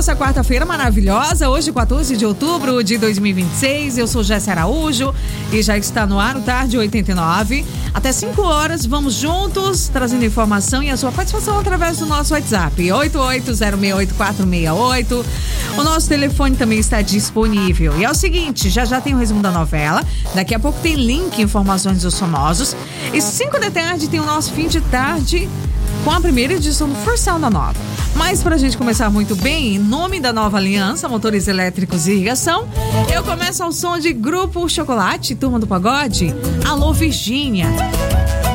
nossa quarta-feira maravilhosa, hoje 14 de outubro de 2026. Eu sou Jéssica Araújo e já está no ar o Tarde 89. Até 5 horas, vamos juntos, trazendo informação e a sua participação através do nosso WhatsApp, 88068468. O nosso telefone também está disponível. E é o seguinte, já tem o resumo da novela, daqui a pouco tem link, informações dos famosos. E 5 da tarde tem o nosso fim de tarde com a primeira edição do Forçal da Nova. Mas pra gente começar muito bem, em nome da Nova Aliança, Motores Elétricos e Irrigação, eu começo ao som de Grupo Chocolate, Turma do Pagode, Alô Virgínia.